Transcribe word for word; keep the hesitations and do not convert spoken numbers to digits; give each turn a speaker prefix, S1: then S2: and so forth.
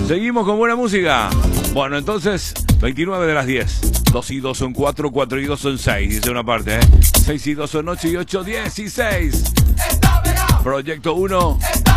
S1: Seguimos con buena música. Bueno, entonces, veintinueve de las diez. dos y dos son cuatro, cuatro y dos son seis. Dice una parte, ¿eh? seis y dos son ocho y ocho, dieciséis. Proyecto uno.